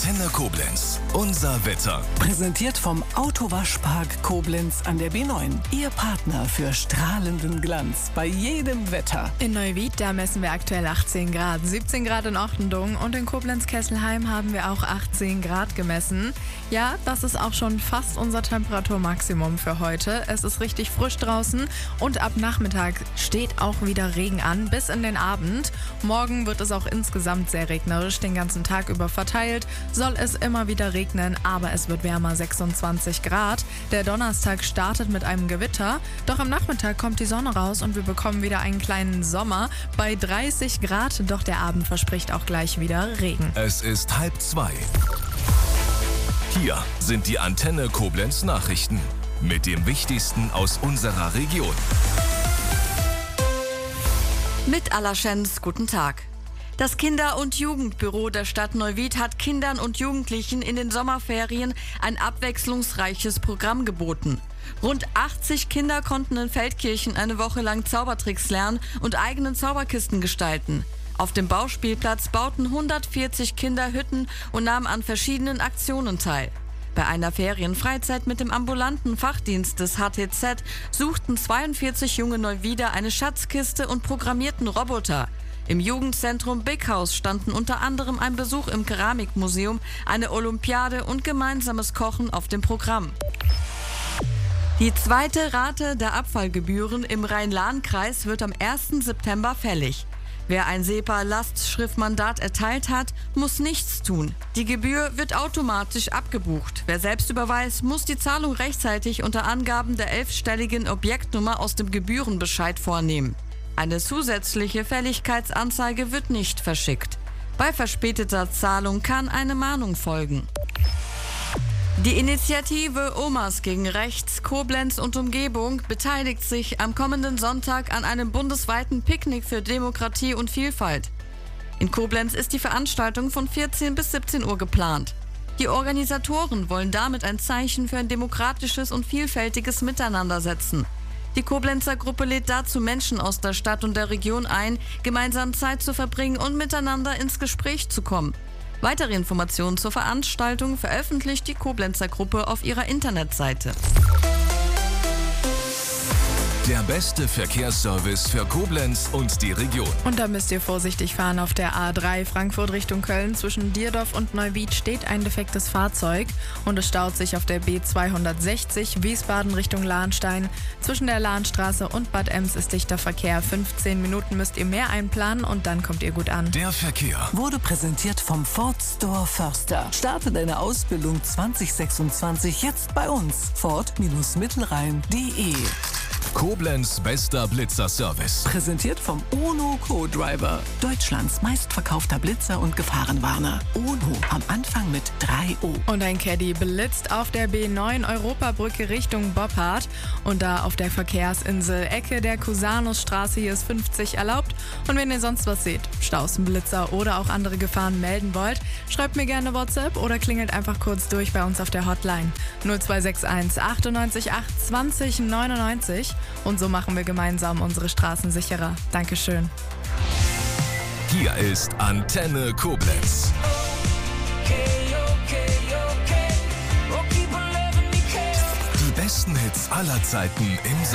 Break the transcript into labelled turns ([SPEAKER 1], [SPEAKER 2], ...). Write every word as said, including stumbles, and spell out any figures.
[SPEAKER 1] Antenne Koblenz. Unser Wetter.
[SPEAKER 2] Präsentiert vom Autowaschpark Koblenz an der B neun. Ihr Partner für strahlenden Glanz bei jedem Wetter.
[SPEAKER 3] In Neuwied, da messen wir aktuell achtzehn Grad. siebzehn Grad in Ochtendung und in Koblenz-Kesselheim haben wir auch achtzehn Grad gemessen. Ja, das ist auch schon fast unser Temperaturmaximum für heute. Es ist richtig frisch draußen und ab Nachmittag steht auch wieder Regen an bis in den Abend. Morgen wird es auch insgesamt sehr regnerisch, den ganzen Tag über verteilt. Soll es immer wieder regnen, aber es wird wärmer, sechsundzwanzig Grad. Der Donnerstag startet mit einem Gewitter, doch am Nachmittag kommt die Sonne raus und wir bekommen wieder einen kleinen Sommer bei dreißig Grad, doch der Abend verspricht auch gleich wieder Regen.
[SPEAKER 1] Es ist halb zwei. Hier sind die Antenne Koblenz Nachrichten mit dem Wichtigsten aus unserer Region.
[SPEAKER 4] Mit Allerschens, guten Tag. Das Kinder- und Jugendbüro der Stadt Neuwied hat Kindern und Jugendlichen in den Sommerferien ein abwechslungsreiches Programm geboten. Rund achtzig Kinder konnten in Feldkirchen eine Woche lang Zaubertricks lernen und eigenen Zauberkisten gestalten. Auf dem Bauspielplatz bauten hundertvierzig Kinder Hütten und nahmen an verschiedenen Aktionen teil. Bei einer Ferienfreizeit mit dem ambulanten Fachdienst des H T Z suchten zweiundvierzig junge Neuwieder eine Schatzkiste und programmierten Roboter. Im Jugendzentrum Big House standen unter anderem ein Besuch im Keramikmuseum, eine Olympiade und gemeinsames Kochen auf dem Programm. Die zweite Rate der Abfallgebühren im Rhein-Lahn-Kreis wird am ersten September fällig. Wer ein SEPA-Lastschriftmandat erteilt hat, muss nichts tun. Die Gebühr wird automatisch abgebucht. Wer selbst überweist, muss die Zahlung rechtzeitig unter Angaben der elfstelligen Objektnummer aus dem Gebührenbescheid vornehmen. Eine zusätzliche Fälligkeitsanzeige wird nicht verschickt. Bei verspäteter Zahlung kann eine Mahnung folgen. Die Initiative Omas gegen Rechts, Koblenz und Umgebung beteiligt sich am kommenden Sonntag an einem bundesweiten Picknick für Demokratie und Vielfalt. In Koblenz ist die Veranstaltung von vierzehn bis siebzehn Uhr geplant. Die Organisatoren wollen damit ein Zeichen für ein demokratisches und vielfältiges Miteinander setzen. Die Koblenzer Gruppe lädt dazu Menschen aus der Stadt und der Region ein, gemeinsam Zeit zu verbringen und miteinander ins Gespräch zu kommen. Weitere Informationen zur Veranstaltung veröffentlicht die Koblenzer Gruppe auf ihrer Internetseite.
[SPEAKER 1] Der beste Verkehrsservice für Koblenz und die Region.
[SPEAKER 3] Und da müsst ihr vorsichtig fahren auf der A drei Frankfurt Richtung Köln. Zwischen Dierdorf und Neuwied steht ein defektes Fahrzeug und es staut sich auf der B zweihundertsechzig Wiesbaden Richtung Lahnstein. Zwischen der Lahnstraße und Bad Ems ist dichter Verkehr. fünfzehn Minuten müsst ihr mehr einplanen und dann kommt ihr gut an.
[SPEAKER 1] Der Verkehr
[SPEAKER 2] Wurde präsentiert vom Ford Store Förster. Starte deine Ausbildung zwanzig sechsundzwanzig jetzt bei uns. Ford Mittelrhein punkt de.
[SPEAKER 1] Koblenz bester Blitzerservice.
[SPEAKER 2] Präsentiert vom Ono Co-Driver. Deutschlands meistverkaufter Blitzer und Gefahrenwarner. Ono am Anfang mit drei O.
[SPEAKER 3] Und ein Caddy blitzt auf der B neun Europabrücke Richtung Boppard. Und da auf der Verkehrsinsel Ecke der Cusanusstraße, hier ist fünfzig erlaubt. Und wenn ihr sonst was seht, Staus, Blitzer oder auch andere Gefahren melden wollt, schreibt mir gerne WhatsApp oder klingelt einfach kurz durch bei uns auf der Hotline null zwei sechs eins achtundneunzig acht zwanzig neunundneunzig. Und so machen wir gemeinsam unsere Straßen sicherer. Dankeschön.
[SPEAKER 1] Hier ist Antenne Koblenz. Die besten Hits aller Zeiten im Sommer.